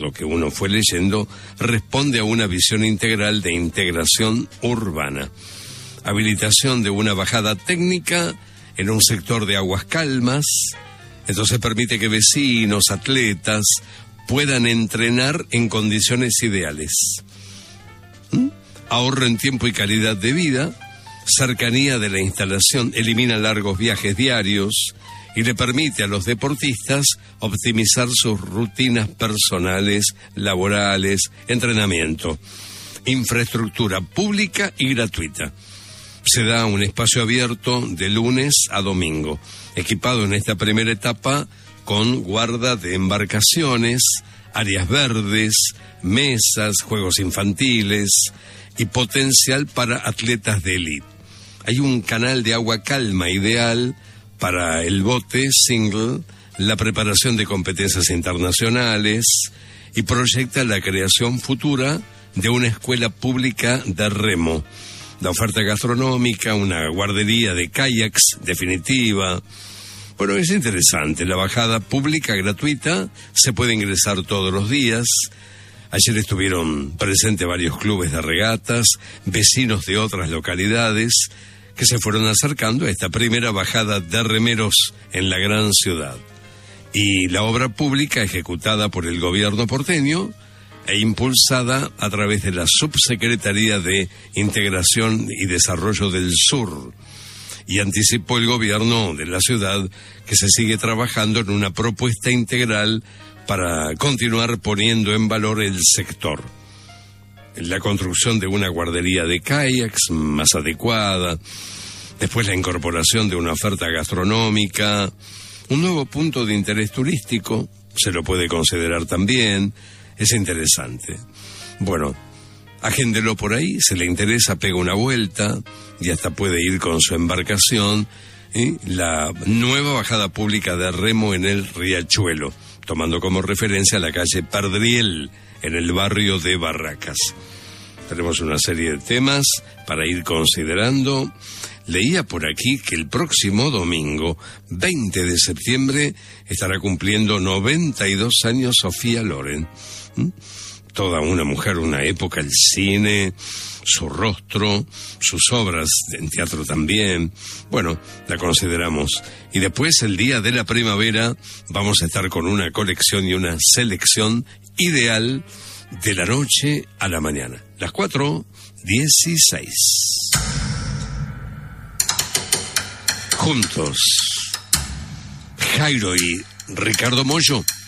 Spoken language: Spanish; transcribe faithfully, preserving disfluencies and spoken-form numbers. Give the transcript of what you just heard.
lo que uno fue leyendo, responde a una visión integral de integración urbana. Habilitación de una bajada técnica en un sector de aguas calmas, entonces permite que vecinos, atletas, puedan entrenar en condiciones ideales. ¿Mm? Ahorro en tiempo y calidad de vida, cercanía de la instalación, elimina largos viajes diarios y le permite a los deportistas optimizar sus rutinas personales, laborales, entrenamiento. Infraestructura pública y gratuita. Se da un espacio abierto de lunes a domingo, equipado en esta primera etapa con guarda de embarcaciones, áreas verdes, mesas, juegos infantiles y potencial para atletas de élite. Hay un canal de agua calma ideal para el bote single, la preparación de competencias internacionales y proyecta la creación futura de una escuela pública de remo. La oferta gastronómica, una guardería de kayaks definitiva. Bueno, es interesante. La bajada pública gratuita se puede ingresar todos los días. Ayer estuvieron presentes varios clubes de regatas, vecinos de otras localidades que se fueron acercando a esta primera bajada de remeros en la gran ciudad. Y la obra pública ejecutada por el gobierno porteño e impulsada a través de la Subsecretaría de Integración y Desarrollo del Sur. Y anticipó el gobierno de la ciudad que se sigue trabajando en una propuesta integral para continuar poniendo en valor el sector. La construcción de una guardería de kayaks más adecuada, después la incorporación de una oferta gastronómica, un nuevo punto de interés turístico, se lo puede considerar también. Es interesante. Bueno, agéndelo por ahí, si le interesa, pega una vuelta y hasta puede ir con su embarcación. ¿eh? La nueva bajada pública de remo en el Riachuelo, tomando como referencia la calle Perdriel, en el barrio de Barracas. Tenemos una serie de temas para ir considerando. Leía por aquí que el próximo domingo, veinte de septiembre, estará cumpliendo noventa y dos años Sofía Loren. ¿Mm? Toda una mujer, una época, el cine, su rostro, sus obras en teatro también. Bueno, la consideramos. Y después, el día de la primavera, vamos a estar con una colección y una selección ideal de la noche a la mañana. Las cuatro dieciséis. Juntos, Jairo y Ricardo Mollo.